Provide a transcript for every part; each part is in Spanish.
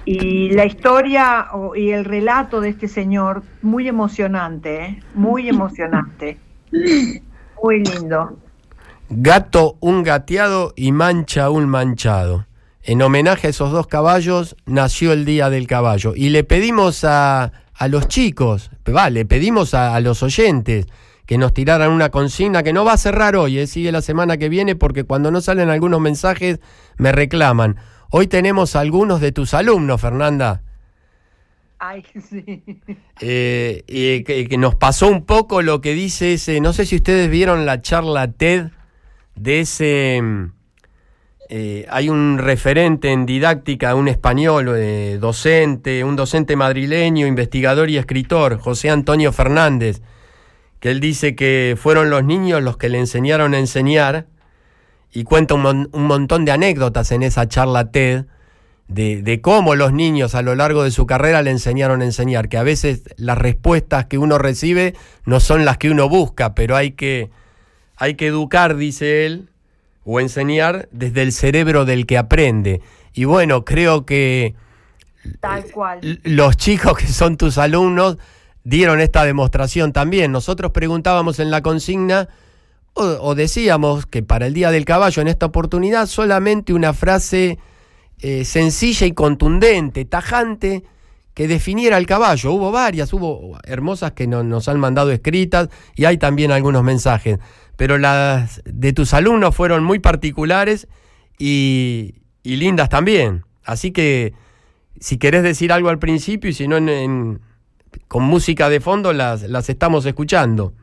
Y la historia y el relato de este señor, muy emocionante, muy emocionante, muy lindo. Gato un gateado y mancha un manchado. En homenaje a esos dos caballos nació el Día del Caballo. Y le pedimos a los chicos, le pedimos a los oyentes que nos tiraran una consigna que no va a cerrar hoy, sigue la semana que viene, porque cuando no salen algunos mensajes me reclaman. Hoy tenemos algunos de tus alumnos, Fernanda. Ay, sí. Y que nos pasó un poco lo que dice ese, no sé si ustedes vieron la charla TED de ese, hay un referente en didáctica, un español, un docente madrileño, investigador y escritor, José Antonio Fernández, que él dice que fueron los niños los que le enseñaron a enseñar, y cuenta un montón de anécdotas en esa charla TED de cómo los niños a lo largo de su carrera le enseñaron a enseñar, que a veces las respuestas que uno recibe no son las que uno busca, pero hay que educar, dice él, o enseñar desde el cerebro del que aprende. Y bueno, creo que tal cual. Los chicos que son tus alumnos dieron esta demostración también. Nosotros preguntábamos en la consigna o decíamos que para el Día del Caballo en esta oportunidad solamente una frase sencilla y contundente, tajante, que definiera el caballo. Hubo varias, hubo hermosas que nos han mandado escritas y hay también algunos mensajes, pero las de tus alumnos fueron muy particulares y lindas también. Así que si querés decir algo al principio y si no con música de fondo las estamos escuchando.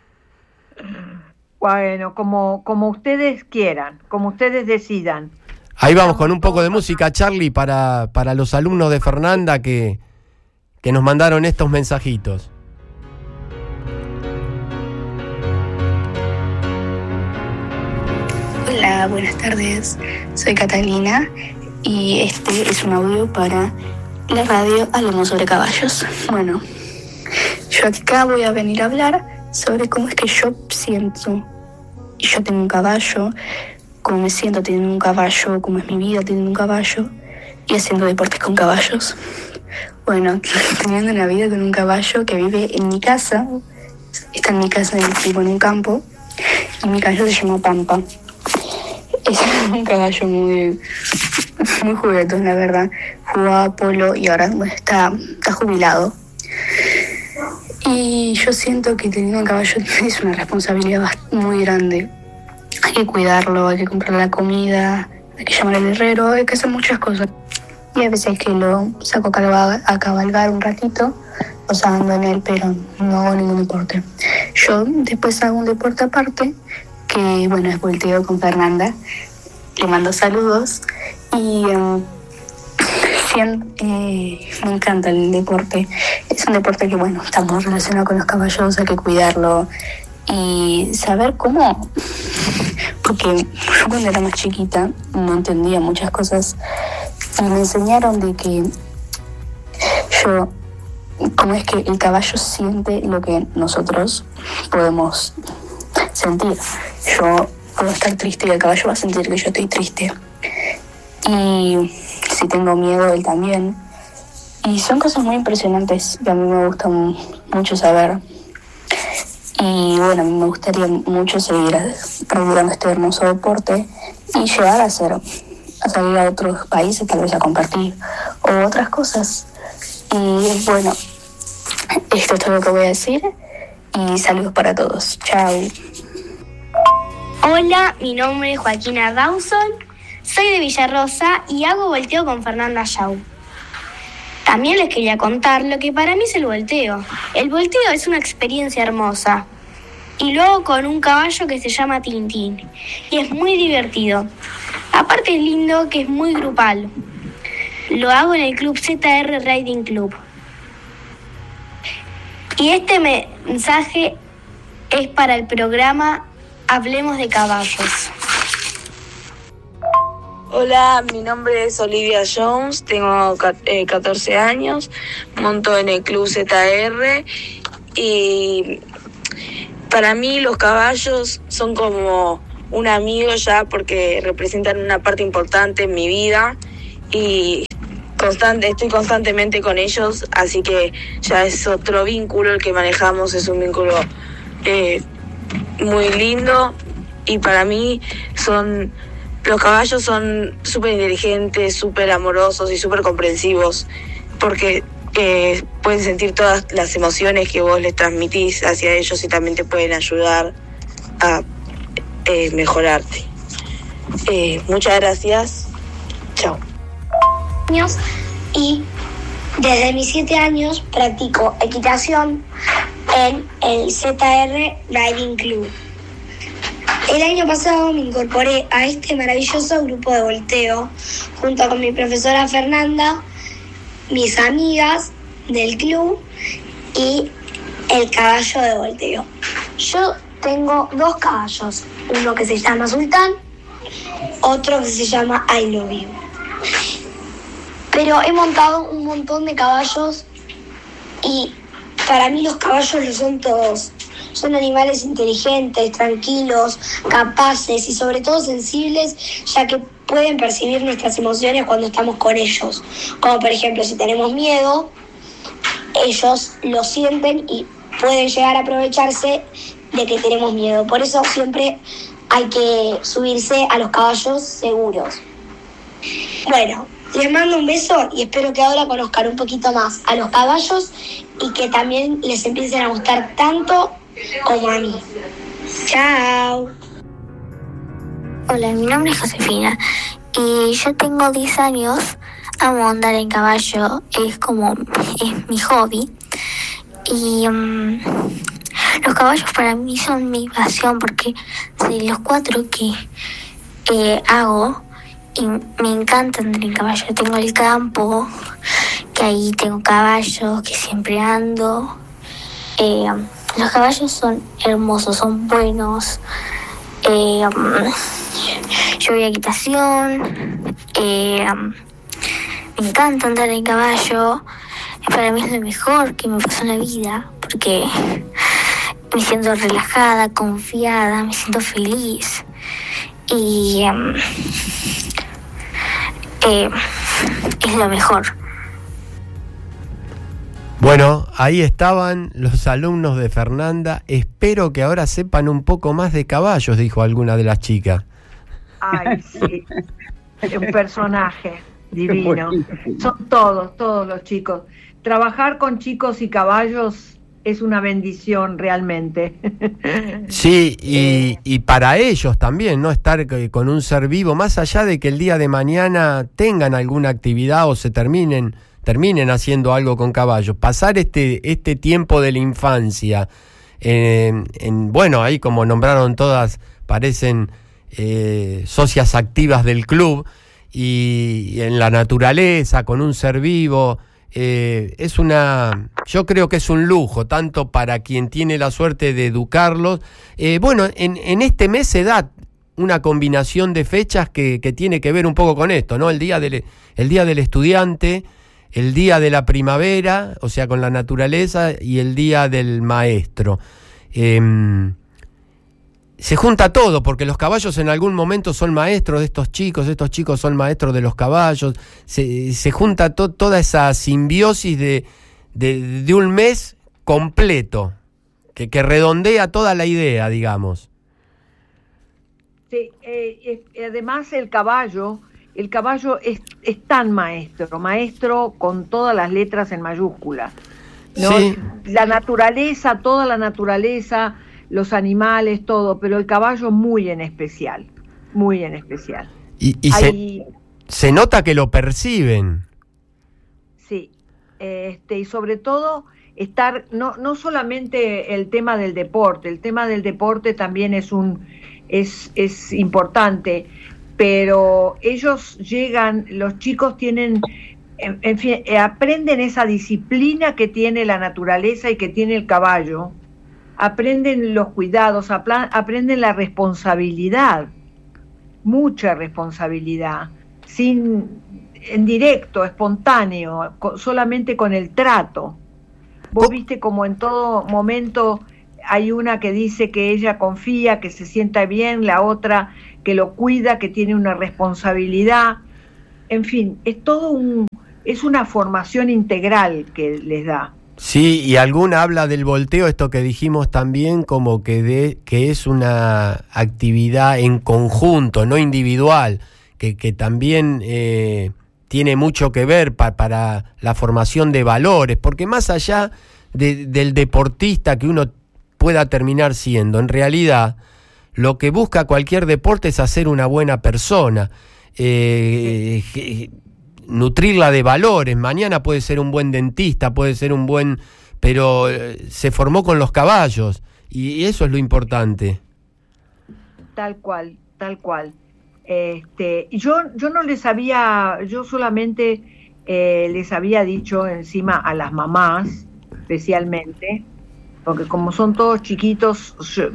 Bueno, como ustedes quieran, como ustedes decidan. Ahí vamos con un poco de música, Charlie, para los alumnos de Fernanda que nos mandaron estos mensajitos. Hola, buenas tardes. Soy Catalina y este es un audio para la radio Hablemos sobre Caballos. Bueno, yo acá voy a venir a hablar sobre cómo es que yo siento. Yo tengo un caballo, cómo me siento teniendo un caballo, cómo es mi vida teniendo un caballo y haciendo deportes con caballos. Bueno, teniendo una vida con un caballo que vive en mi casa, está en mi casa, vivo en un campo, y mi caballo se llama Pampa. Es un caballo muy juguetón, la verdad. Jugaba polo y ahora está jubilado. Y yo siento que teniendo un caballo es una responsabilidad muy grande. Hay que cuidarlo, hay que comprarle la comida, hay que llamar al herrero, hay que hacer muchas cosas. Y a veces que lo saco a cabalgar un ratito, posando en él, pero no hago ningún deporte. Yo después hago un deporte aparte, que bueno, es volteo con Fernanda. Le mando saludos y me encanta el deporte. Es un deporte que bueno, está muy relacionado con los caballos, hay que cuidarlo y saber cómo, porque yo cuando era más chiquita no entendía muchas cosas y me enseñaron de que cómo es que el caballo siente lo que nosotros podemos sentir. Yo puedo estar triste y el caballo va a sentir que yo estoy triste. Y si tengo miedo, él también. Y son cosas muy impresionantes que a mí me gustan mucho saber. Y bueno, a mí me gustaría mucho seguir practicando este hermoso deporte y llegar a salir a otros países, tal vez a compartir o otras cosas. Y bueno, esto es todo lo que voy a decir y saludos para todos. Chao. Hola, mi nombre es Joaquina Rawson, soy de Villarrosa y hago volteo con Fernanda Shaw. También les quería contar lo que para mí es el volteo. El volteo es una experiencia hermosa y lo hago con un caballo que se llama Tintín y es muy divertido. Aparte es lindo que es muy grupal. Lo hago en el Club ZR Riding Club. Y este mensaje es para el programa Hablemos de Caballos. Hola, mi nombre es Olivia Jones, tengo 14 años, monto en el Club ZR y para mí los caballos son como un amigo ya porque representan una parte importante en mi vida y estoy constantemente con ellos, así que ya es otro vínculo el que manejamos, es un vínculo muy lindo, y para mí los caballos son súper inteligentes, súper amorosos y súper comprensivos, porque pueden sentir todas las emociones que vos les transmitís hacia ellos y también te pueden ayudar a mejorarte. Muchas gracias. Chao. Y desde mis 7 años practico equitación en el ZR Riding Club. El año pasado me incorporé a este maravilloso grupo de volteo junto con mi profesora Fernanda, mis amigas del club y el caballo de volteo. Yo tengo 2 caballos, uno que se llama Sultán, otro que se llama I Love You. Pero he montado un montón de caballos y para mí los caballos lo son todos. Son animales inteligentes, tranquilos, capaces y sobre todo sensibles, ya que pueden percibir nuestras emociones cuando estamos con ellos. Como por ejemplo, si tenemos miedo, ellos lo sienten y pueden llegar a aprovecharse de que tenemos miedo. Por eso siempre hay que subirse a los caballos seguros. Bueno, les mando un beso y espero que ahora conozcan un poquito más a los caballos y que también les empiecen a gustar tanto como a mí. Chao. Hola, mi nombre es Josefina y yo tengo 10 años. Amo andar en caballo, es mi hobby. Y los caballos para mí son mi pasión porque de los 4 que hago, y me encanta andar en caballo. Tengo el campo, que ahí tengo caballos, que siempre ando. Los caballos son hermosos, son buenos. Yo voy a equitación. Me encanta andar en caballo. Para mí es lo mejor que me pasó en la vida, porque me siento relajada, confiada, me siento feliz. Y es lo mejor. Bueno, ahí estaban los alumnos de Fernanda. Espero que ahora sepan un poco más de caballos, dijo alguna de las chicas. Ay, sí. Un personaje divino. Son todos los chicos. Trabajar con chicos y caballos es una bendición realmente. Sí, y para ellos también, ¿no? Estar con un ser vivo, más allá de que el día de mañana tengan alguna actividad o se terminen haciendo algo con caballos. Pasar este tiempo de la infancia, bueno, ahí como nombraron todas, parecen socias activas del club, y en la naturaleza, con un ser vivo, yo creo que es un lujo, tanto para quien tiene la suerte de educarlos. Bueno, en este mes se da una combinación de fechas que tiene que ver un poco con esto, ¿no? El día del estudiante, el día de la primavera, o sea, con la naturaleza, y el día del maestro. Se junta todo, porque los caballos en algún momento son maestros de estos chicos son maestros de los caballos. Se junta toda esa simbiosis de un mes completo, que redondea toda la idea, digamos. Sí, además el caballo es tan maestro con todas las letras en mayúscula, ¿no? Sí. La naturaleza, toda la naturaleza, los animales, todo, pero el caballo muy en especial. Y se nota que lo perciben. Sí, y sobre todo estar, no solamente el tema del deporte también es importante, pero ellos llegan, los chicos tienen, en fin, aprenden esa disciplina que tiene la naturaleza y que tiene el caballo, aprenden los cuidados, aprenden la responsabilidad, mucha responsabilidad, en directo, espontáneo, solamente con el trato. Vos viste como en todo momento hay una que dice que ella confía, que se sienta bien, la otra que lo cuida, que tiene una responsabilidad. En fin, es todo es una formación integral que les da. Sí, y alguna habla del volteo, esto que dijimos también, como que es una actividad en conjunto, no individual, que también tiene mucho que ver para la formación de valores, porque más allá del deportista que uno pueda terminar siendo, en realidad lo que busca cualquier deporte es hacer una buena persona, nutrirla de valores. Mañana puede ser un buen dentista, puede ser un buen... pero se formó con los caballos, y eso es lo importante. Tal cual, tal cual. Yo no les había, yo solamente les había dicho encima a las mamás, especialmente, porque como son todos chicos,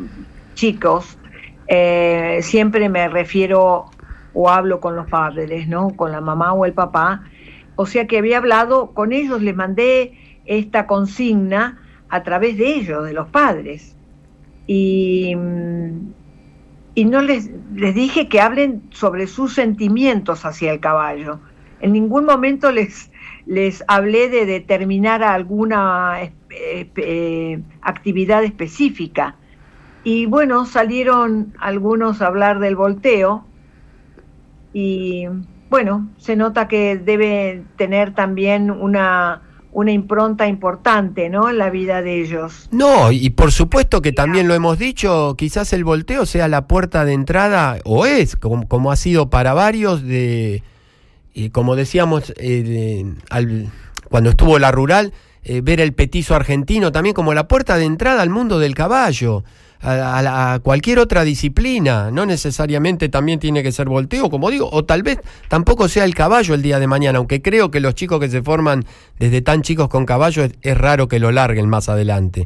siempre me refiero o hablo con los padres, ¿no? Con la mamá o el papá. O sea que había hablado con ellos, les mandé esta consigna a través de ellos, de los padres. Y no les dije que hablen sobre sus sentimientos hacia el caballo. En ningún momento les hablé de determinar alguna actividad específica. Y bueno, salieron algunos a hablar del volteo, y bueno, se nota que debe tener también una impronta importante, ¿no?, en la vida de ellos. No, y por supuesto que también lo hemos dicho, quizás el volteo sea la puerta de entrada, o es, como ha sido para varios, como decíamos, cuando estuvo la rural, ver el petizo argentino también como la puerta de entrada al mundo del caballo, a cualquier otra disciplina. No necesariamente también tiene que ser volteo, como digo, o tal vez tampoco sea el caballo el día de mañana, aunque creo que los chicos que se forman desde tan chicos con caballo es raro que lo larguen más adelante.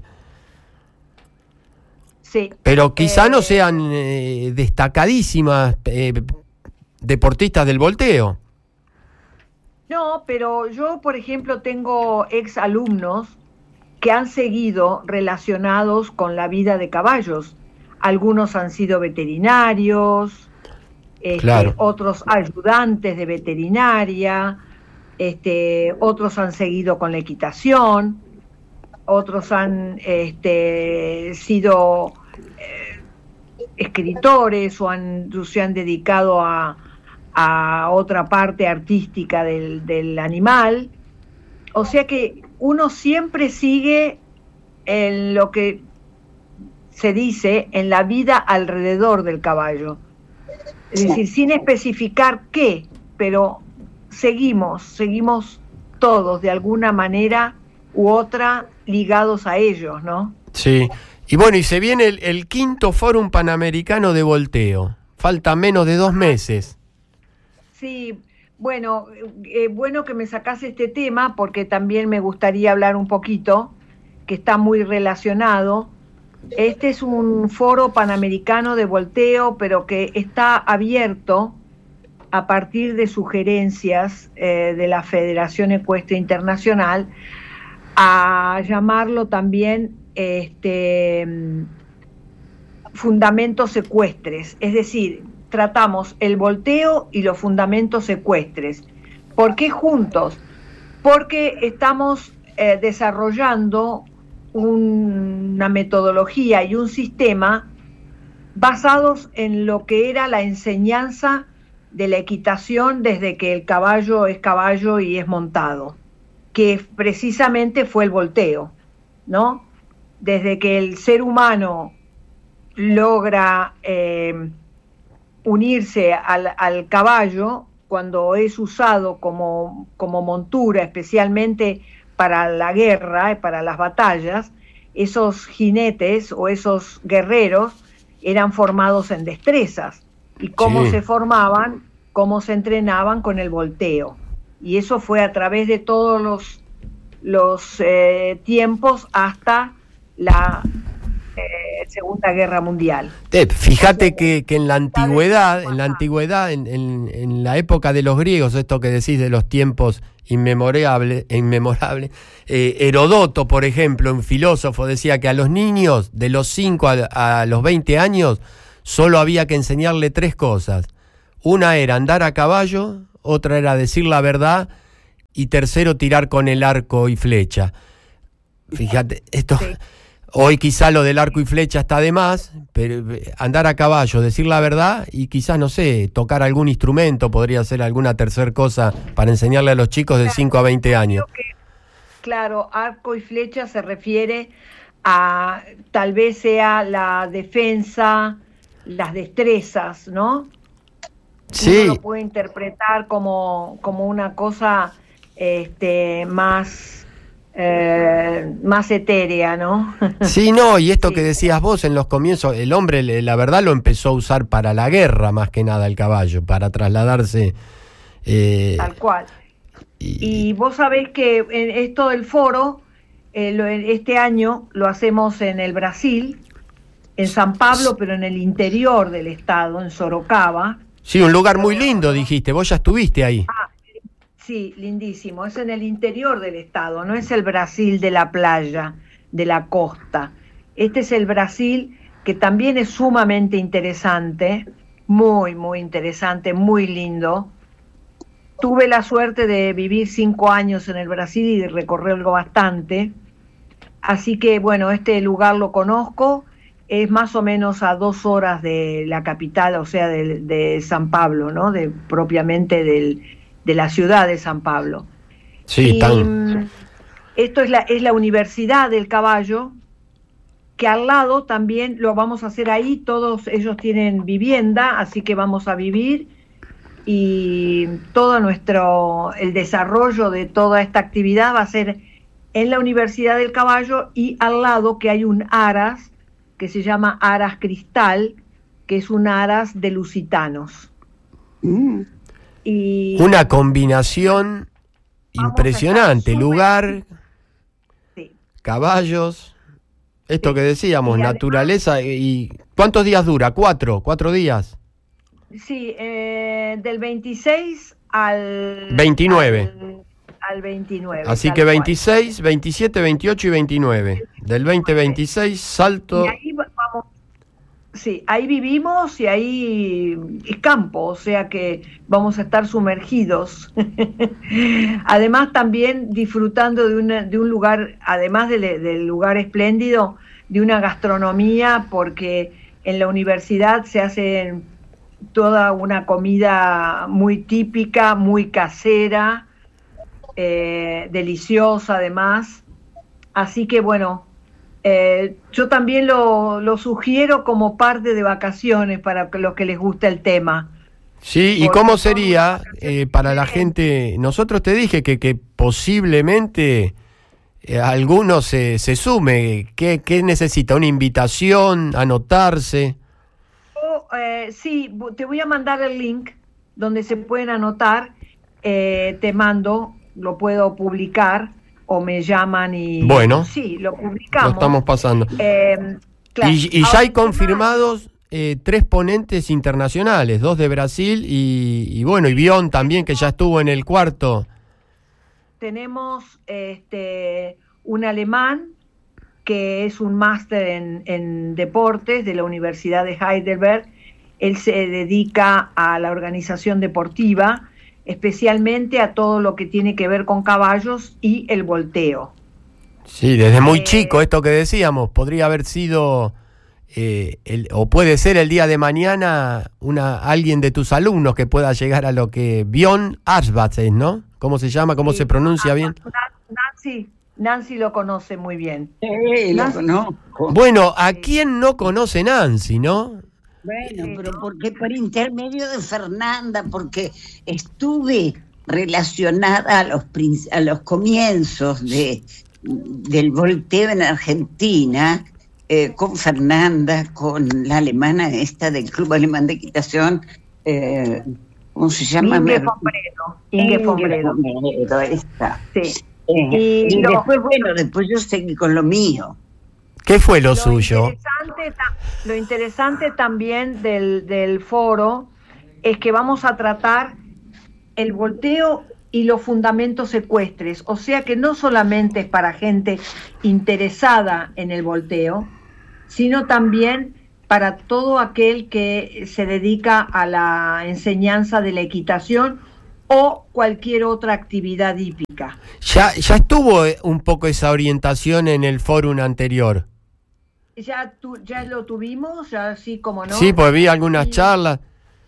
Sí. Pero quizá no sean destacadísimas deportistas del volteo. No, pero yo, por ejemplo, tengo ex alumnos que han seguido relacionados con la vida de caballos. Algunos han sido veterinarios, claro, otros ayudantes de veterinaria, otros han seguido con la equitación, otros han sido escritores o se han dedicado a otra parte artística del animal. O sea que uno siempre sigue en lo que se dice en la vida alrededor del caballo. Es decir, sin especificar qué, pero seguimos todos de alguna manera u otra ligados a ellos, ¿no? Sí. Y bueno, y se viene el quinto Fórum Panamericano de Volteo. Falta menos de 2 meses. Sí, bueno, bueno que me sacás este tema, porque también me gustaría hablar un poquito, que está muy relacionado. Este es un foro panamericano de volteo, pero que está abierto a partir de sugerencias de la Federación Ecuestre Internacional, a llamarlo también fundamentos ecuestres, es decir, tratamos el volteo y los fundamentos ecuestres. ¿Por qué juntos? Porque estamos desarrollando una metodología y un sistema basados en lo que era la enseñanza de la equitación desde que el caballo es caballo y es montado, que precisamente fue el volteo, ¿no? Desde que el ser humano logra unirse al caballo, cuando es usado como montura, especialmente para la guerra, para las batallas, esos jinetes o esos guerreros eran formados en destrezas. ¿Y cómo se formaban? Cómo se entrenaban con el volteo. Y eso fue a través de todos los tiempos hasta la Segunda Guerra Mundial. Fíjate que en la antigüedad, en la época de los griegos, esto que decís de los tiempos inmemorables, Herodoto, por ejemplo, un filósofo, decía que a los niños de los 5 a los 20 años solo había que enseñarle 3 cosas. Una era andar a caballo, otra era decir la verdad y tercero tirar con el arco y flecha. Fíjate, esto... Sí. Hoy quizá lo del arco y flecha está de más, pero andar a caballo, decir la verdad y quizás, no sé, tocar algún instrumento, podría ser alguna tercera cosa para enseñarle a los chicos de 5 a 20 años. Claro, arco y flecha se refiere a, tal vez sea la defensa, las destrezas, ¿no? Sí. Uno lo puede interpretar como una cosa más etérea, ¿no? Sí, no, y esto sí, que decías vos en los comienzos, el hombre, la verdad, lo empezó a usar para la guerra más que nada el caballo, para trasladarse. Tal cual. Y vos sabés que esto del foro, este año lo hacemos en el Brasil, en San Pablo, pero en el interior del estado, en Sorocaba. Sí, un lugar muy lindo, dijiste, vos ya estuviste ahí. Sí, lindísimo. Es en el interior del estado, no es el Brasil de la playa, de la costa. Este es el Brasil que también es sumamente interesante, muy, muy interesante, muy lindo. Tuve la suerte de vivir 5 años en el Brasil y de recorrerlo bastante. Así que, bueno, este lugar lo conozco. Es más o menos a 2 horas de la capital, o sea, de San Pablo, ¿no? Propiamente de la ciudad de San Pablo. Sí, esto es la Universidad del Caballo, que al lado también lo vamos a hacer ahí, todos ellos tienen vivienda, así que vamos a vivir, y todo el desarrollo de toda esta actividad va a ser en la Universidad del Caballo, y al lado que hay un aras, que se llama Aras Cristal, que es un aras de lusitanos. Y una combinación impresionante, lugar, sí, caballos, esto sí, que decíamos, naturaleza. Además, ¿y cuántos días dura? ¿4 días? Sí, del 26 al 29. Al 29. Así que 26, 27, 28 y 29. Del 20-26, salto. Y ahí vamos. Sí, ahí vivimos y ahí es campo, o sea que vamos a estar sumergidos. Además también disfrutando de un lugar, además del lugar espléndido, de una gastronomía, porque en la universidad se hace toda una comida muy típica, muy casera, deliciosa además. Así que bueno, yo también lo sugiero como parte de vacaciones para los que les gusta el tema. Sí, ¿y cómo sería para la gente? Nosotros te dije que posiblemente alguno se sume. ¿Qué necesita? ¿Una invitación? ¿Anotarse? Sí, te voy a mandar el link donde se pueden anotar. Te mando, lo puedo publicar. O me llaman y... Bueno, sí, lo publicamos. Lo estamos pasando. Claro. Y ya hay confirmados 3 ponentes internacionales, 2 de Brasil y bueno, y Bion también, que ya estuvo en el cuarto. Tenemos un alemán que es un máster en deportes de la Universidad de Heidelberg. Él se dedica a la organización deportiva, especialmente a todo lo que tiene que ver con caballos y el volteo. Sí, desde muy chico, esto que decíamos, podría haber sido, o puede ser el día de mañana, alguien de tus alumnos que pueda llegar a lo que... Bion Ashbach, ¿no? ¿Cómo se llama? ¿Cómo se pronuncia bien? Nancy lo conoce muy bien. Lo conozco. Bueno, ¿a quién no conoce Nancy, no? Bueno, pero porque por intermedio de Fernanda, porque estuve relacionada a los comienzos del volteo en Argentina, con Fernanda, con la alemana esta del Club Alemán de Equitación, ¿cómo se llama? Inge Fombredo. Esta. Sí. Y después yo seguí con lo mío. ¿Qué fue lo suyo? Lo interesante también del foro es que vamos a tratar el volteo y los fundamentos ecuestres, o sea que no solamente es para gente interesada en el volteo, sino también para todo aquel que se dedica a la enseñanza de la equitación o cualquier otra actividad hípica. Ya estuvo un poco esa orientación en el fórum anterior. Ya lo tuvimos, ya sí, como no. Sí, pues vi algunas charlas.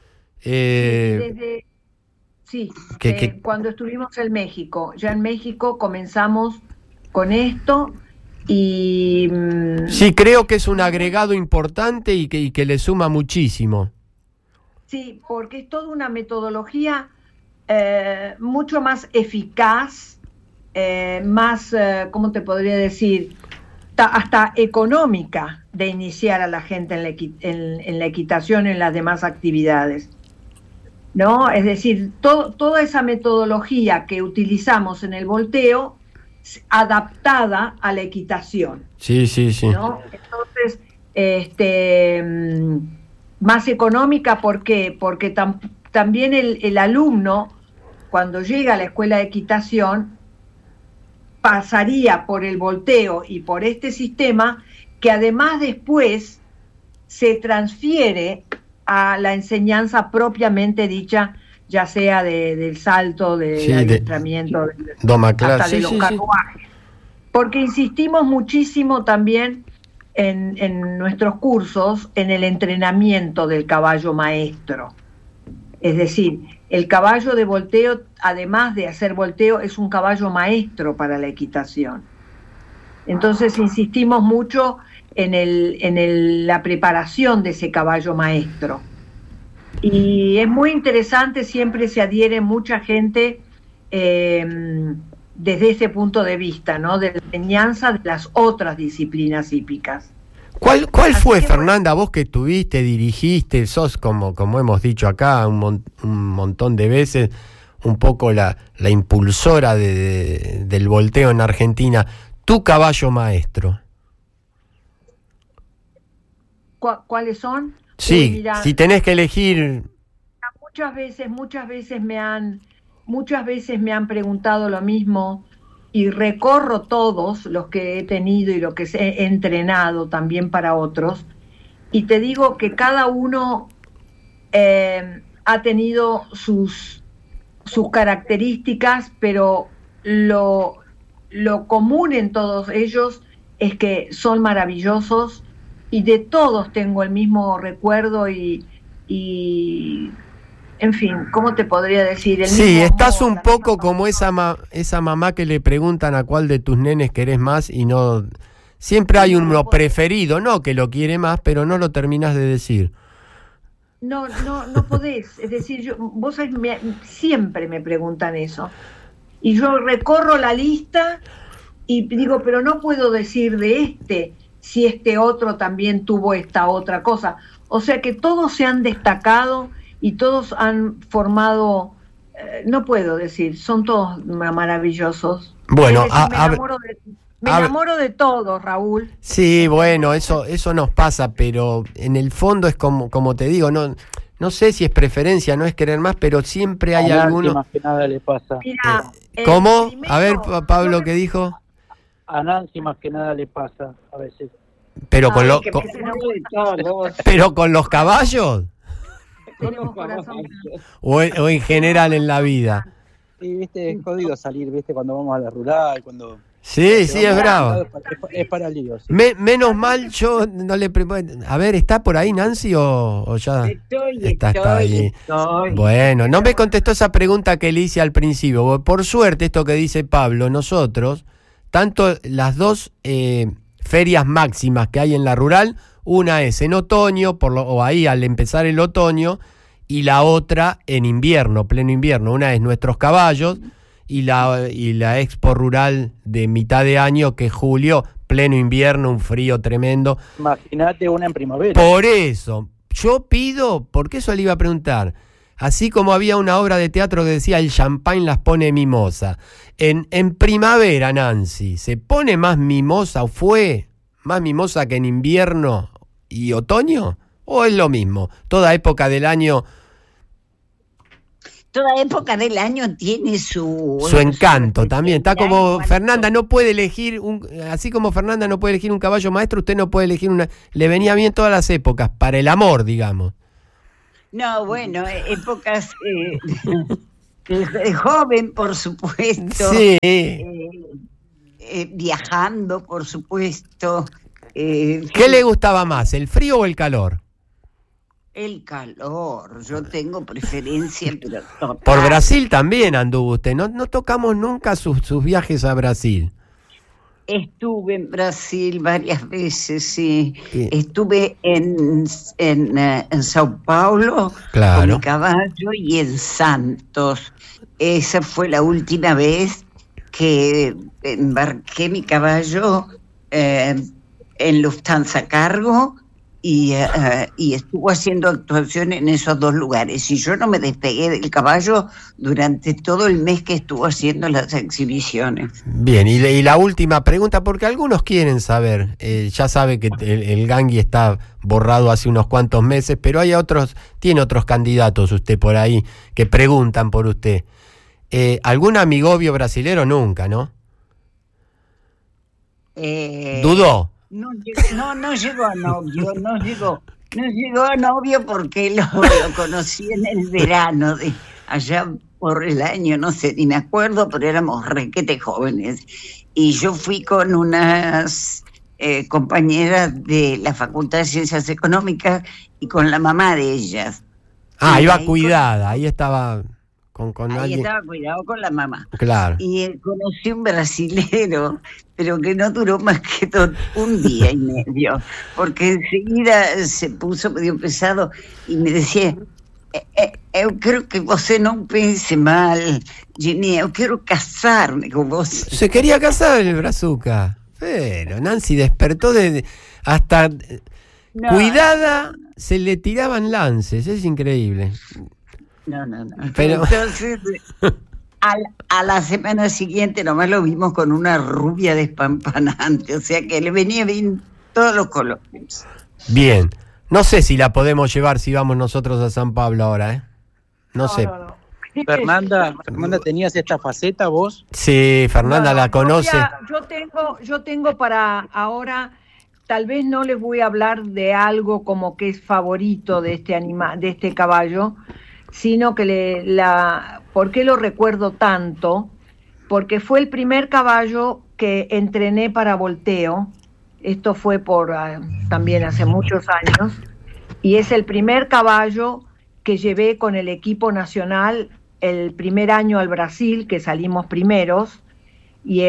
Cuando estuvimos en México. Ya en México comenzamos con esto y... Sí, creo que es un agregado importante y que le suma muchísimo. Sí, porque es toda una metodología mucho más eficaz, más, ¿cómo te podría decir? Hasta económica de iniciar a la gente en la equitación y en las demás actividades, ¿no? Es decir, toda esa metodología que utilizamos en el volteo adaptada a la equitación. Sí. ¿No? Entonces, más económica, ¿por qué? Porque también el alumno, cuando llega a la escuela de equitación, pasaría por el volteo y por este sistema que además después se transfiere a la enseñanza propiamente dicha, ya sea del salto, del adiestramiento, hasta de los carruajes. Porque insistimos muchísimo también en nuestros cursos en el entrenamiento del caballo maestro. Es decir, el caballo de volteo, además de hacer volteo, es un caballo maestro para la equitación. Entonces insistimos mucho en la preparación de ese caballo maestro. Y es muy interesante, siempre se adhiere mucha gente desde ese punto de vista, ¿no? De la enseñanza de las otras disciplinas hípicas. ¿Cuál fue, Fernanda, vos que tuviste, dirigiste, sos como hemos dicho acá un montón de veces, un poco la impulsora del volteo en Argentina, tu caballo maestro? ¿Cuáles son? Sí, mira, si tenés que elegir. Muchas veces me han preguntado lo mismo, y recorro todos los que he tenido y los que he entrenado también para otros, y te digo que cada uno ha tenido sus características, pero lo común en todos ellos es que son maravillosos, y de todos tengo el mismo recuerdo y en fin, ¿cómo te podría decir? Sí, estás un poco como esa mamá que le preguntan a cuál de tus nenes querés más y no... Siempre hay uno preferido, no que lo quiere más, pero no lo terminás de decir. No podés. Es decir, vos sabés, siempre me preguntan eso. Y yo recorro la lista y digo, pero no puedo decir de si este otro también tuvo esta otra cosa. O sea que todos se han destacado y todos han formado, no puedo decir, son todos maravillosos. Bueno, me enamoro de todos, Raúl. Sí, bueno, eso nos pasa, pero en el fondo es como te digo, no sé si es preferencia, no es querer más, pero siempre hay alguno. Más que nada le pasa. Mira, ¿cómo? Primero, a ver, Pablo, ¿qué dijo? A Nancy más que nada le pasa a veces. Pero pero con los caballos. Tenemos corazón. O en general en la vida. Sí, viste, es jodido salir, viste, cuando vamos a la rural, cuando... Sí, es bravo. Es para líos. Sí. Menos mal yo no le... A ver, ¿está por ahí Nancy o ya? Está ahí. Bueno, no me contestó esa pregunta que le hice al principio. Por suerte, esto que dice Pablo, nosotros, tanto las dos ferias máximas que hay en la rural, una es en otoño, o ahí al empezar el otoño, y la otra en invierno, pleno invierno. Una es Nuestros Caballos y la expo rural de mitad de año, que es julio, pleno invierno, un frío tremendo. Imagínate una en primavera. Por eso, yo pido, porque eso le iba a preguntar, así como había una obra de teatro que decía el champagne las pone mimosa, en primavera, Nancy, ¿se pone más mimosa o fue más mimosa que en invierno y otoño? ¿O es lo mismo? Toda época del año... Toda época del año tiene su encanto también. Está como Fernanda no puede elegir así como Fernanda no puede elegir un caballo maestro, usted no puede elegir le venía bien todas las épocas, para el amor, digamos. No, bueno, épocas De joven, por supuesto. Sí. Viajando, por supuesto. ¿Qué le gustaba más, el frío o el calor? El calor. Yo tengo preferencia, pero total. Por Brasil también anduvo usted. No tocamos nunca sus viajes a Brasil. Estuve en Brasil varias veces, sí. Sí. Estuve en Sao Paulo Claro. con mi caballo y en Santos. Esa fue la última vez que embarqué mi caballo en Lufthansa Cargo y estuvo haciendo actuación en esos dos lugares. Y yo no me despegué del caballo durante todo el mes que estuvo haciendo las exhibiciones. Bien, y la última pregunta, porque algunos quieren saber, ya sabe que el Gangui está borrado hace unos cuantos meses, pero tiene otros candidatos usted por ahí que preguntan por usted. ¿Algún amigobio brasilero? Nunca, ¿no? ¿Dudó? No llegó a novio, no llegó a novio porque lo conocí en el verano, allá por el año, no sé, ni me acuerdo, pero éramos requete jóvenes. Y yo fui con unas compañeras de la Facultad de Ciencias Económicas y con la mamá de ellas. Ah, Y iba ahí cuidada, ahí estaba con Ahí alguien. estaba cuidado con la mamá. Claro. Y conocí un brasilero, pero que no duró más que un día y medio, porque enseguida se puso medio pesado y me decía, yo creo que usted no pense mal, Jenny, yo quiero casarme con vos. Se quería casar el Brazuca, pero Nancy despertó hasta No, cuidada, se le tiraban lances, es increíble. No. Pero... Entonces, a la semana siguiente nomás lo vimos con una rubia despampanante, o sea que le venía bien todos los colores. Bien, no sé si la podemos llevar si vamos nosotros a San Pablo ahora, ¿eh? No sé. Fernanda, ¿tenías esta faceta vos? Sí, Fernanda la conoce. Yo tengo para ahora, tal vez no les voy a hablar de algo como que es favorito de este caballo, sino que ¿por qué lo recuerdo tanto? Porque fue el primer caballo que entrené para volteo. Esto fue también hace muchos años, y es el primer caballo que llevé con el equipo nacional el primer año al Brasil, que salimos primeros, y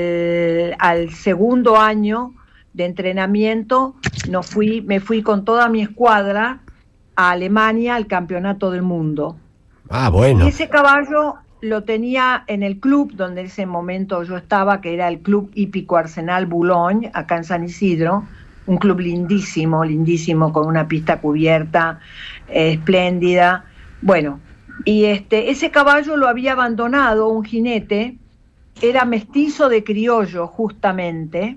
al segundo año de entrenamiento me fui con toda mi escuadra a Alemania al campeonato del mundo. Ah, bueno. Y ese caballo lo tenía en el club donde en ese momento yo estaba, que era el Club Hípico Arsenal Boulogne, acá en San Isidro, un club lindísimo, con una pista cubierta, espléndida. Bueno, y ese caballo lo había abandonado un jinete, era mestizo de criollo justamente,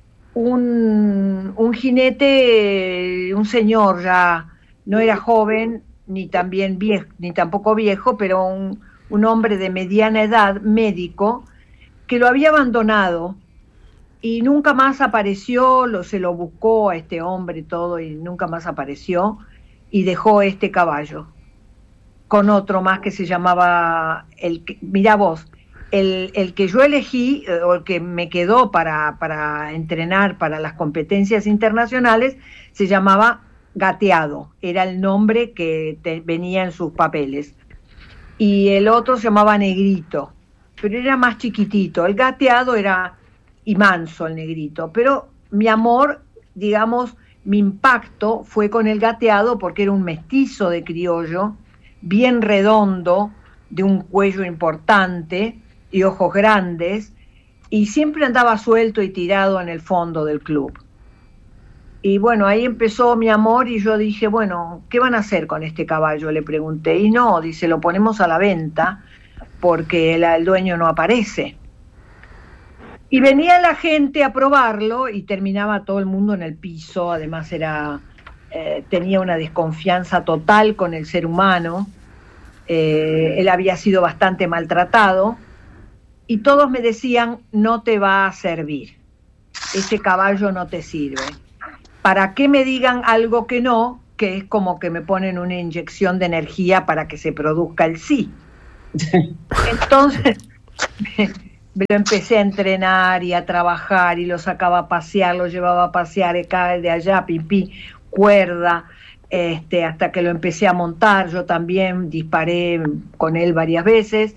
un jinete, un señor ya, no era joven, ni tampoco viejo, pero un hombre de mediana edad, médico, que lo había abandonado y nunca más apareció, se lo buscó a este hombre todo y nunca más apareció, y dejó este caballo con otro más que se llamaba, mirá vos, el que yo elegí, o el que me quedó para entrenar para las competencias internacionales, se llamaba Gateado, era el nombre que venía en sus papeles, y el otro se llamaba Negrito, pero era más chiquitito. El Gateado era y manso, el Negrito, pero mi amor, digamos, mi impacto fue con el Gateado porque era un mestizo de criollo, bien redondo, de un cuello importante y ojos grandes, y siempre andaba suelto y tirado en el fondo del club. Y bueno, ahí empezó mi amor y yo dije, bueno, ¿qué van a hacer con este caballo? Le pregunté. Y no, dice, lo ponemos a la venta porque el dueño no aparece. Y venía la gente a probarlo y terminaba todo el mundo en el piso. Además tenía una desconfianza total con el ser humano. Él había sido bastante maltratado y todos me decían, no te va a servir. Ese caballo no te sirve. ¿Para qué me digan algo que no? Que es como que me ponen una inyección de energía para que se produzca el sí. Entonces lo empecé a entrenar y a trabajar y lo sacaba a pasear, lo llevaba a pasear acá, de allá, pipí, cuerda, hasta que lo empecé a montar. Yo también disparé con él varias veces,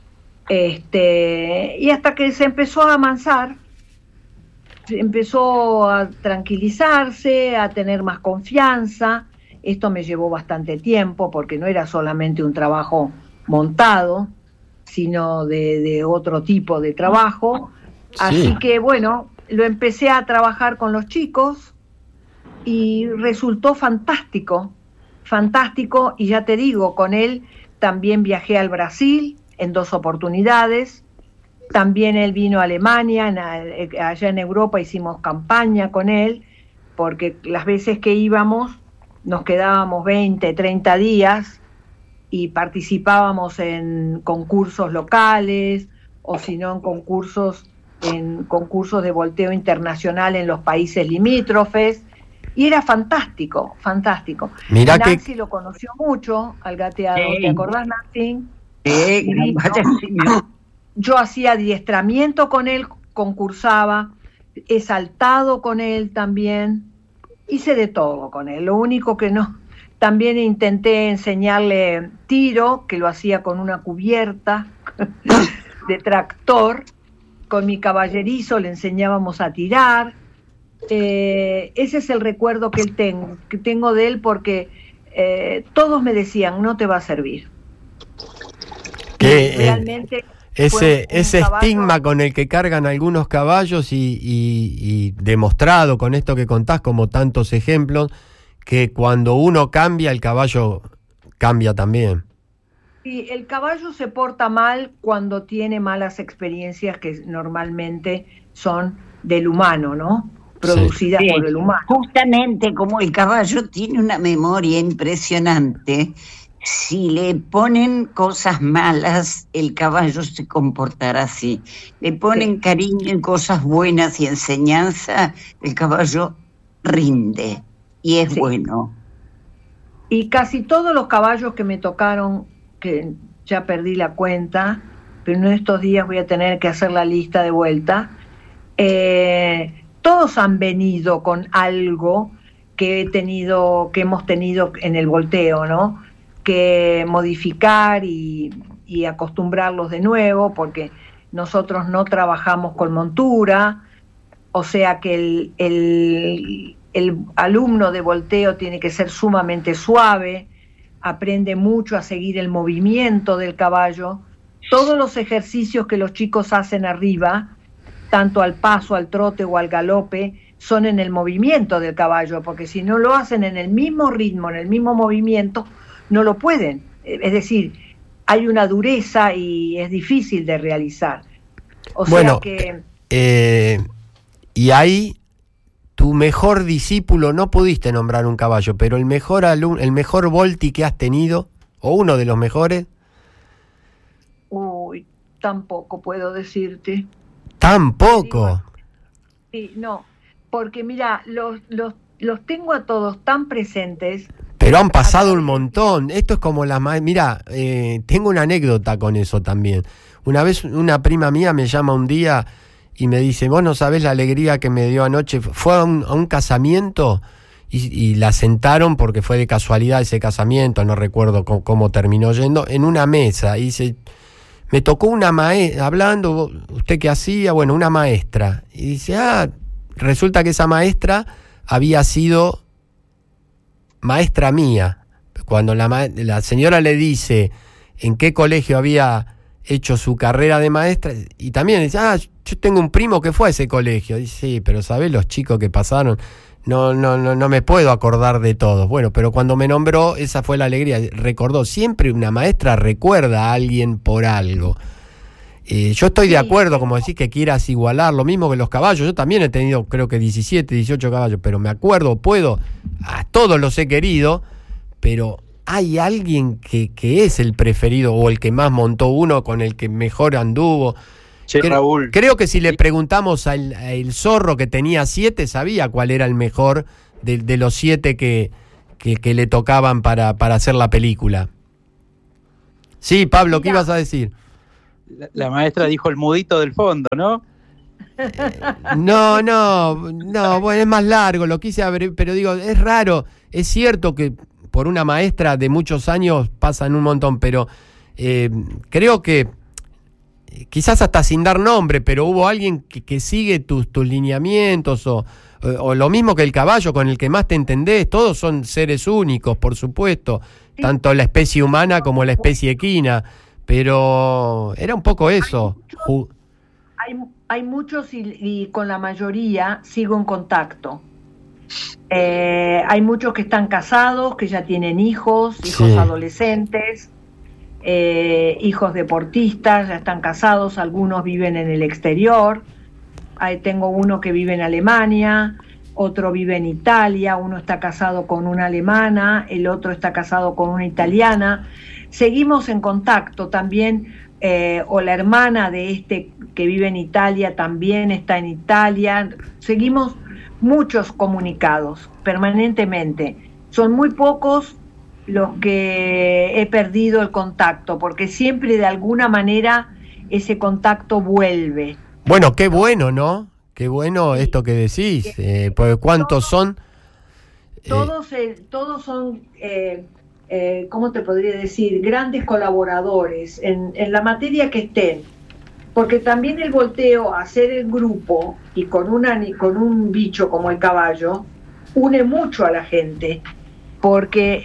y hasta que se empezó a amansar, empezó a tranquilizarse, a tener más confianza. Esto me llevó bastante tiempo porque no era solamente un trabajo montado, sino de otro tipo de trabajo. Sí. Así que bueno, lo empecé a trabajar con los chicos y resultó fantástico, fantástico. Y ya te digo, con él también viajé al Brasil en 2 oportunidades. También él vino a Alemania, allá en Europa hicimos campaña con él, porque las veces que íbamos nos quedábamos 20, 30 días y participábamos en concursos locales, o si no en concursos de volteo internacional en los países limítrofes, y era fantástico, fantástico. Mirá Nancy lo conoció mucho al gateado, ¿te acordás, Nancy? Sí, Yo hacía adiestramiento con él, concursaba, he saltado con él también, hice de todo con él. Lo único que no, también intenté enseñarle tiro, que lo hacía con una cubierta de tractor, con mi caballerizo le enseñábamos a tirar. Ese es el recuerdo que tengo de él, porque todos me decían, no te va a servir. Realmente ese estigma con el que cargan algunos caballos y demostrado con esto que contás, como tantos ejemplos, que cuando uno cambia, el caballo cambia también. Sí, el caballo se porta mal cuando tiene malas experiencias, que normalmente son del humano, ¿no? Producidas por el humano. Justamente como el caballo tiene una memoria impresionante, si le ponen cosas malas, el caballo se comportará así. Le ponen cariño en cosas buenas y enseñanza, el caballo rinde y es bueno. Y casi todos los caballos que me tocaron, que ya perdí la cuenta, pero en estos días voy a tener que hacer la lista de vuelta, todos han venido con algo que hemos tenido en el volteo, ¿no? Que modificar y acostumbrarlos de nuevo, porque nosotros no trabajamos con montura, o sea que el alumno de volteo tiene que ser sumamente suave, aprende mucho a seguir el movimiento del caballo. Todos los ejercicios que los chicos hacen arriba, tanto al paso, al trote o al galope, son en el movimiento del caballo, porque si no lo hacen en el mismo ritmo, en el mismo movimiento, no lo pueden. Es decir, hay una dureza y es difícil de realizar. O bueno, sea que... y ahí, tu mejor discípulo, no pudiste nombrar un caballo, pero el mejor el mejor volti que has tenido, o uno de los mejores. Uy, tampoco puedo decirte. ¿Tampoco? Sí, no, porque mira, los tengo a todos tan presentes. Pero han pasado un montón. Esto es como mira, tengo una anécdota con eso también. Una vez una prima mía me llama un día y me dice, vos no sabés la alegría que me dio anoche. Fue a un casamiento y la sentaron, porque fue de casualidad ese casamiento, no recuerdo cómo terminó yendo, en una mesa. Y dice, me tocó una maestra, hablando, ¿usted qué hacía? Bueno, una maestra. Y dice, resulta que esa maestra había sido maestra mía. Cuando la señora le dice en qué colegio había hecho su carrera de maestra, y también dice, yo tengo un primo que fue a ese colegio. Dice, sí, pero ¿sabés los chicos que pasaron? No me puedo acordar de todos. Bueno, pero cuando me nombró, esa fue la alegría. Recordó, siempre una maestra recuerda a alguien por algo. Yo estoy de acuerdo, como decís, que quieras igualar, lo mismo que los caballos. Yo también he tenido, creo que 17, 18 caballos, pero me acuerdo, a todos los he querido, pero hay alguien que es el preferido o el que más montó uno, con el que mejor anduvo. Raúl. Creo que si le preguntamos al zorro, que tenía 7, sabía cuál era el mejor de los 7 que le tocaban para hacer la película. Sí, Pablo, ¿qué Mira. ibas a decir? La maestra dijo el mudito del fondo, ¿no? No, bueno, es más largo, lo quise abrir, pero digo, es raro, es cierto que por una maestra de muchos años pasan un montón, pero creo que quizás hasta sin dar nombre, pero hubo alguien que sigue tus lineamientos o lo mismo que el caballo con el que más te entendés. Todos son seres únicos, por supuesto, Sí. tanto la especie humana como la especie equina, pero era un poco eso. Hay muchos y con la mayoría sigo en contacto. Hay muchos que están casados, que ya tienen hijos Sí. adolescentes, hijos deportistas, ya están casados, algunos viven en el exterior. Tengo uno que vive en Alemania, otro vive en Italia, uno está casado con una alemana, el otro está casado con una italiana. Seguimos en contacto también, o la hermana de este que vive en Italia también está en Italia. Seguimos muchos comunicados permanentemente. Son muy pocos los que he perdido el contacto, porque siempre de alguna manera ese contacto vuelve. Bueno, qué bueno, ¿no? Qué bueno esto que decís, porque ¿cuántos son? Todos son, ¿cómo te podría decir? Grandes colaboradores en la materia que estén. Porque también el volteo, hacer el grupo y con un bicho como el caballo, une mucho a la gente. Porque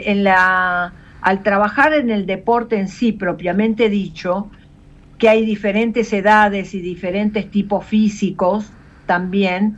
al trabajar en el deporte en sí, propiamente dicho, que hay diferentes edades y diferentes tipos físicos también,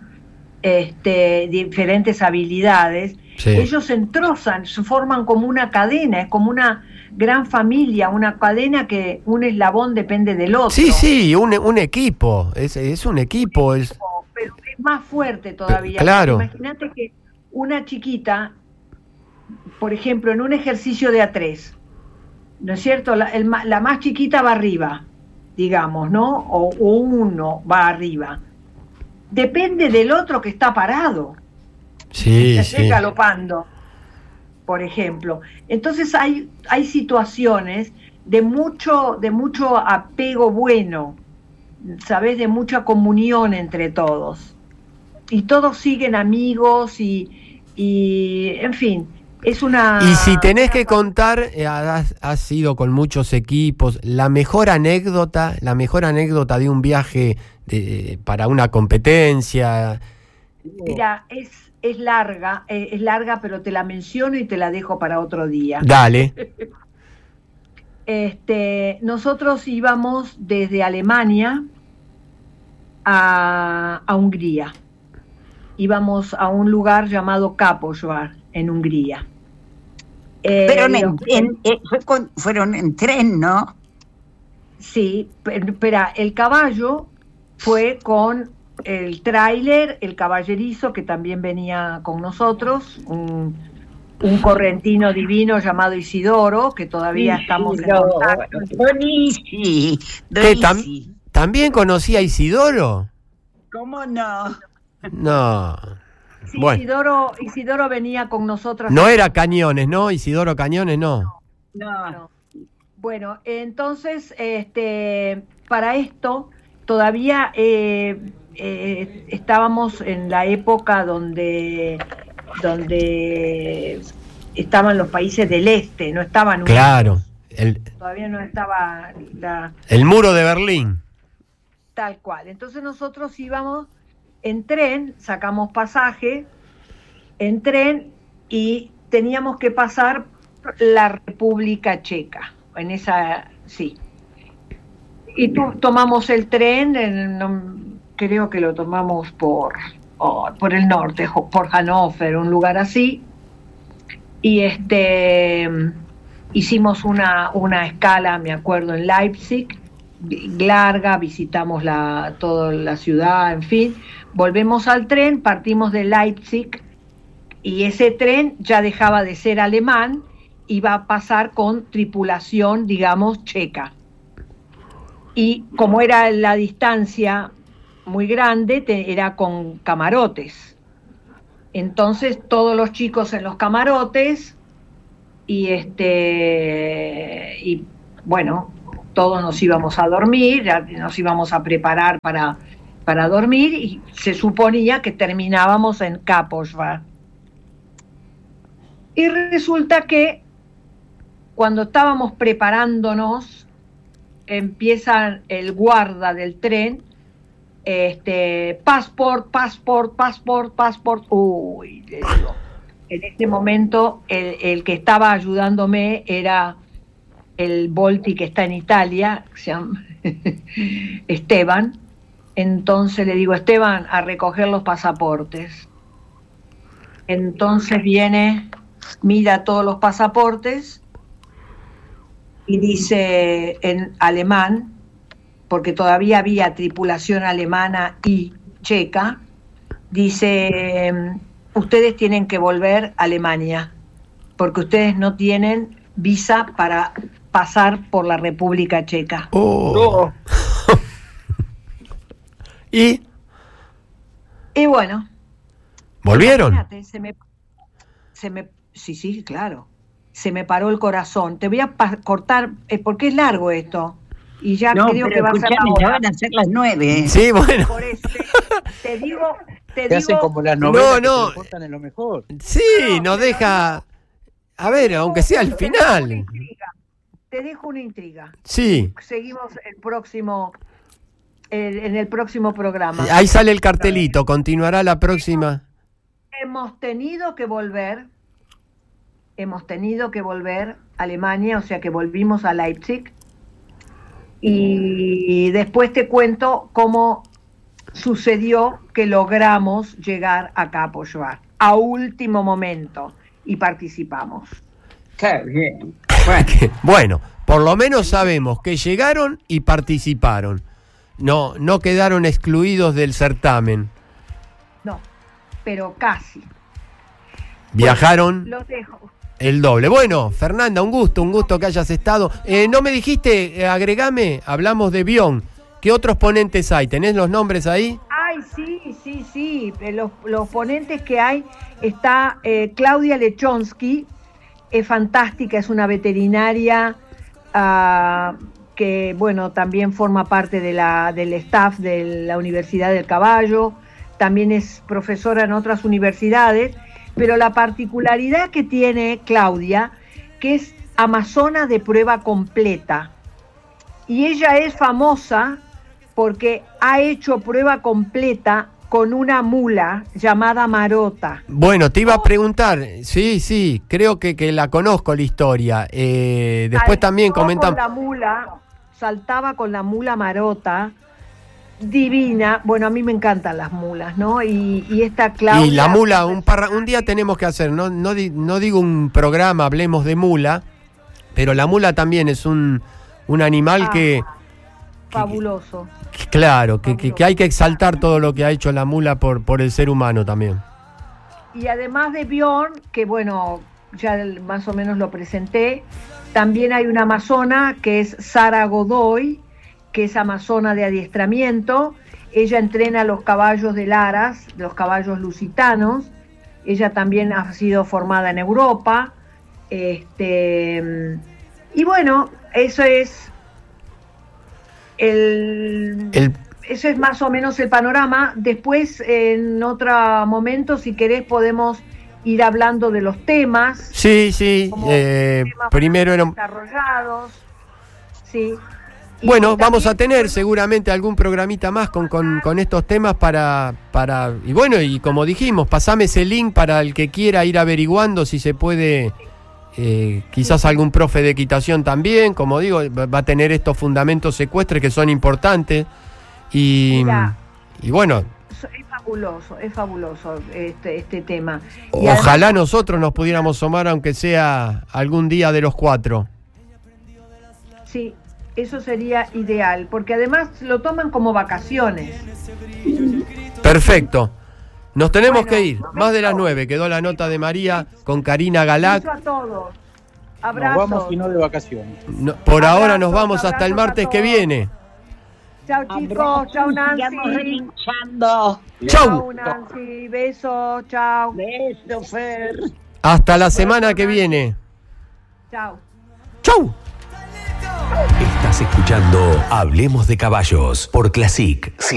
diferentes habilidades, Sí. ellos se entrozan, se forman como una cadena, es como una gran familia, una cadena que un eslabón depende del otro. Sí, un equipo, es un equipo. Pero es más fuerte todavía. Claro. Imagínate que una chiquita, por ejemplo, en un ejercicio de A3, ¿no es cierto? La más chiquita va arriba, digamos, ¿no? O uno va arriba. Depende del otro que está parado, Sí, que sí. esté galopando, por ejemplo. Entonces hay situaciones de mucho apego bueno, ¿sabes? De mucha comunión entre todos. Y todos siguen amigos y en fin, es una... Y si tenés que contar, has ido con muchos equipos, la mejor anécdota de un viaje para una competencia. Mira, es larga, pero te la menciono y te la dejo para otro día. Dale. Nosotros íbamos desde Alemania a Hungría. Íbamos a un lugar llamado Kaposvár, en Hungría. Pero fueron en tren, ¿no? Sí, espera, el caballo fue con el tráiler, el caballerizo, que también venía con nosotros, un correntino divino llamado Isidoro, que todavía estamos en contacto. Donici. ¿También conocí a Isidoro? ¿Cómo no? No. Sí, Bueno. Isidoro venía con nosotros. No era Cañones, ¿no? Isidoro Cañones, no. No. Bueno, entonces, para esto todavía estábamos en la época donde estaban los países del este, no estaban unidos. Claro. Todavía no estaba El muro de Berlín. tal cual. Entonces nosotros íbamos en tren, sacamos pasaje en tren y teníamos que pasar la República Checa. En esa, sí. Y tomamos el tren, creo que lo tomamos por el norte, por Hannover, un lugar así. Y hicimos una escala, me acuerdo, en Leipzig, larga, visitamos toda la ciudad, en fin. Volvemos al tren, partimos de Leipzig y ese tren ya dejaba de ser alemán, iba a pasar con tripulación, digamos, checa. Y como era la distancia muy grande, era con camarotes. Entonces todos los chicos en los camarotes y bueno, todos nos íbamos a dormir, ya nos íbamos a preparar para dormir y se suponía que terminábamos en Kaposvar. Y resulta que cuando estábamos preparándonos, empieza el guarda del tren, passport. Uy, le digo. En este momento el que estaba ayudándome era el Volti que está en Italia, se llama Esteban. Entonces le digo, Esteban, a recoger los pasaportes. Entonces viene, mira todos los pasaportes y dice en alemán, porque todavía había tripulación alemana y checa, dice, ustedes tienen que volver a Alemania, porque ustedes no tienen visa para pasar por la República Checa. Oh. ¿Y bueno. ¿Volvieron? Imagínate, sí, claro. Se me paró el corazón. Te voy a cortar, porque es largo esto. Y ya no, creo que va a ser la hora. Ya van a ser las 9. Sí, bueno. Por eso, te digo. Hacen como las novelas no. que te cortan en lo mejor. Sí, nos deja. A ver, aunque sea al final. Te dejo una intriga. Sí. Seguimos en el próximo programa. Ahí sale el cartelito. Continuará la próxima. Hemos tenido que volver a Alemania, o sea que volvimos a Leipzig. Y después te cuento cómo sucedió que logramos llegar a Kaposvar a último momento y participamos. Qué bien. Bueno, por lo menos sabemos que llegaron y participaron. No quedaron excluidos del certamen. No, pero casi. Viajaron. Los dejo. El doble. Bueno, Fernanda, un gusto que hayas estado. No me dijiste, agregame, hablamos de Bion. ¿Qué otros ponentes hay? ¿Tenés los nombres ahí? Ay, sí. Los ponentes que hay, está Claudia Lechonsky, es fantástica, es una veterinaria que, bueno, también forma parte del staff de la Universidad del Caballo, también es profesora en otras universidades. Pero la particularidad que tiene Claudia, que es amazona de prueba completa. Y ella es famosa porque ha hecho prueba completa con una mula llamada Marota. Bueno, te iba a preguntar, sí, creo que la conozco la historia. Después también comentamos. Saltaba con la mula Marota. Divina, bueno, a mí me encantan las mulas, ¿no? Y esta Claudia... Y la mula, un día tenemos que hacer, no digo un programa, hablemos de mula, pero la mula también es un animal fabuloso. Claro, que hay que exaltar todo lo que ha hecho la mula por el ser humano también. Y además de Bjorn, que bueno, ya más o menos lo presenté, también hay una amazona que es Sara Godoy, que es amazona de adiestramiento. Ella entrena a los caballos de Laras, los caballos lusitanos. Ella también ha sido formada en Europa. Y bueno, eso es eso es más o menos el panorama. Después, en otro momento, si querés, podemos ir hablando de los temas. Sí. Primero eran desarrollados. Sí. Bueno, vamos a tener seguramente algún programita más con estos temas para y bueno, y como dijimos, pasame ese link para el que quiera ir averiguando si se puede, quizás algún profe de equitación también, como digo, va a tener estos fundamentos ecuestres que son importantes y bueno. Es fabuloso este tema. Ojalá además, nosotros nos pudiéramos sumar aunque sea algún día de los 4. Sí. Eso sería ideal, porque además lo toman como vacaciones. Perfecto. Nos tenemos que ir. Más de las 9. Quedó la nota de María con Karina Galac. Beso a todos. Abrazos. Nos vamos y no de vacaciones. Por ahora nos vamos hasta el martes que viene. Chao chicos, chao Nancy. Chau Nancy, beso, chao. Beso, Fer. Hasta la semana que viene. Chao. Chau. Estás escuchando Hablemos de Caballos por Classic